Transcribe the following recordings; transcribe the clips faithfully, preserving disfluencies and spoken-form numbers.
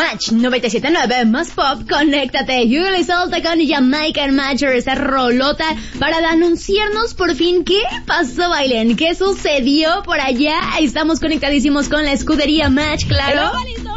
Match noventa y siete punto nueve más pop, conéctate. Julie Solta con Jamaican Matcher, esa rolota para anunciarnos por fin qué pasó, Bailen, qué sucedió por allá. Estamos conectadísimos con la escudería Match, claro.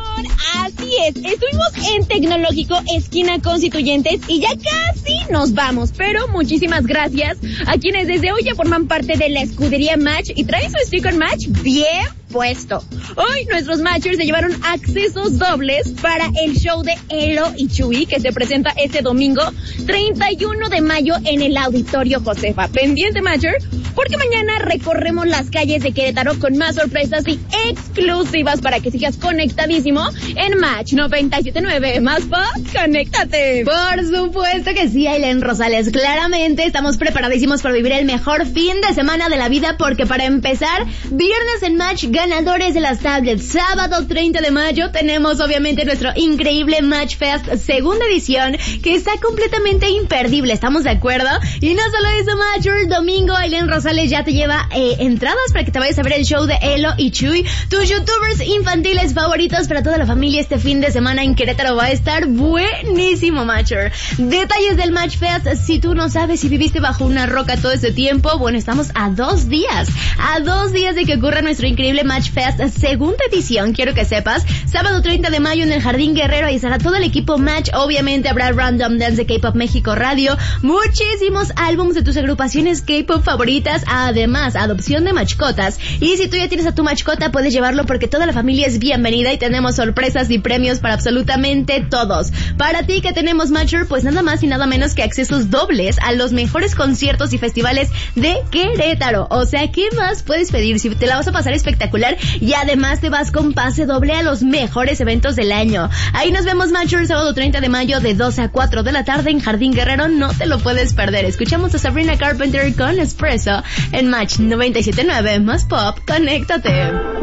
Así es, estuvimos en Tecnológico, esquina Constituyentes, y ya casi nos vamos, pero muchísimas gracias a quienes desde hoy ya forman parte de la escudería Match y traen su sticker Match bien puesto. Hoy nuestros Matchers se llevaron accesos dobles para el show de Elo y Chuy, que se presenta este domingo treinta y uno de mayo en el Auditorio Josefa. Pendiente, Matcher, porque mañana recorremos las calles de Querétaro con más sorpresas y exclusivas para que sigas conectadísimo en Match noventa y siete punto nueve más pop, conéctate. Por supuesto que sí, Aileen Rosales, claramente estamos preparadísimos para vivir el mejor fin de semana de la vida, porque para empezar, viernes en Match, ganadores de las tablets. Sábado treinta de mayo tenemos obviamente nuestro increíble Match Fest segunda edición, que está completamente imperdible, ¿estamos de acuerdo? Y no solo eso, Matcher, domingo Aileen Rosales ya te lleva eh, entradas para que te vayas a ver el show de Elo y Chuy, tus youtubers infantiles favoritos para toda la familia. Este fin de semana en Querétaro va a estar buenísimo, Matcher. Detalles del Match Fest, si tú no sabes si viviste bajo una roca todo ese tiempo, bueno, estamos a dos días, a dos días de que ocurra nuestro increíble Match Fest segunda edición, quiero que sepas. Sábado treinta de mayo en el Jardín Guerrero, ahí estará todo el equipo Match, obviamente habrá Random Dance de K-Pop México Radio, muchísimos álbumes de tus agrupaciones K-Pop favoritas, además adopción de mascotas, y si tú ya tienes a tu mascota puedes llevarlo porque toda la familia es bienvenida y tenemos sorpresas y premios para absolutamente todos. Para ti que tenemos Matcher, pues nada más y nada menos que accesos dobles a los mejores conciertos y festivales de Querétaro. O sea, ¿qué más puedes pedir? Si te la vas a pasar espectacular y además te vas con pase doble a los mejores eventos del año. Ahí nos vemos, Matcher, sábado treinta de mayo de dos a cuatro de la tarde en Jardín Guerrero, no te lo puedes perder. Escuchamos a Sabrina Carpenter con Espresso en Match noventa y siete punto nueve más pop, conéctate.